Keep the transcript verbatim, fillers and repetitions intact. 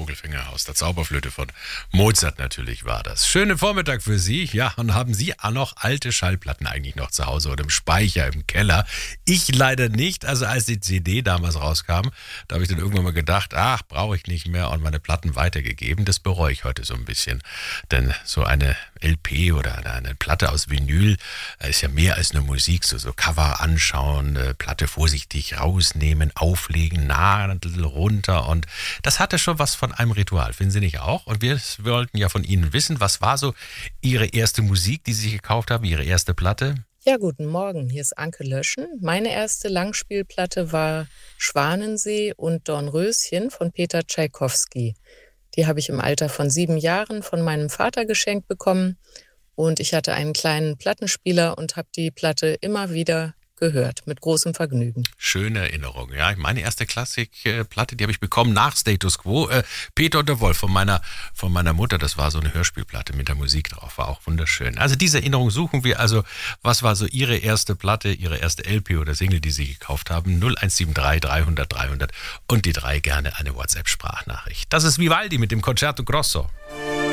Vogelfängerhaus, der Zauberflöte von Mozart natürlich war das. Schönen Vormittag für Sie. Ja, und haben Sie auch noch alte Schallplatten eigentlich noch zu Hause oder im Speicher, im Keller? Ich leider nicht. Also als die C D damals rauskam, da habe ich dann irgendwann mal gedacht, ach, brauche ich nicht mehr und meine Platten weitergegeben. Das bereue ich heute so ein bisschen. Denn so eine L P oder eine Platte aus Vinyl ist ja mehr als nur Musik. So, so Cover anschauen, Platte vorsichtig rausnehmen, auflegen, Nadel runter. Und das hatte schon was von einem Ritual, finden Sie nicht auch? Und wir wollten ja von Ihnen wissen, was war so Ihre erste Musik, die Sie sich gekauft haben, Ihre erste Platte? Ja, guten Morgen, hier ist Anke Löschen. Meine erste Langspielplatte war Schwanensee und Dornröschen von Peter Tschaikowski. Die habe ich im Alter von sieben Jahren von meinem Vater geschenkt bekommen. Und ich hatte einen kleinen Plattenspieler und habe die Platte immer wieder gehört, mit großem Vergnügen. Schöne Erinnerung, ja. Meine erste Klassikplatte, die habe ich bekommen nach Status Quo. Äh, Peter und der Wolf von meiner, von meiner Mutter, das war so eine Hörspielplatte mit der Musik drauf, war auch wunderschön. Also diese Erinnerung suchen wir. Also was war so Ihre erste Platte, Ihre erste L P oder Single, die Sie gekauft haben? null eins sieben drei dreihundert dreihundert und die drei gerne eine WhatsApp-Sprachnachricht. Das ist Vivaldi mit dem Concerto Grosso.